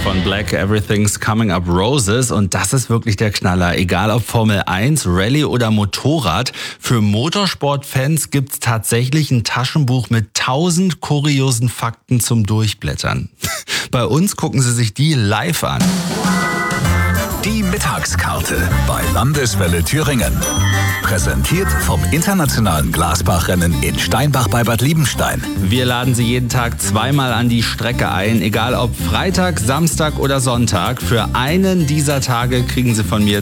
von Black, Everything's Coming Up Roses. Und das ist wirklich der Knaller. Egal ob Formel 1, Rallye oder Motorrad. Für Motorsportfans gibt's tatsächlich ein Taschenbuch mit 1000 kuriosen Fakten zum Durchblättern. Bei uns gucken Sie sich die live an. Die Mittagskarte bei Landeswelle Thüringen. Präsentiert vom Internationalen Glasbachrennen in Steinbach bei Bad Liebenstein. Wir laden Sie jeden Tag zweimal an die Strecke ein, egal ob Freitag, Samstag oder Sonntag. Für einen dieser Tage kriegen Sie von mir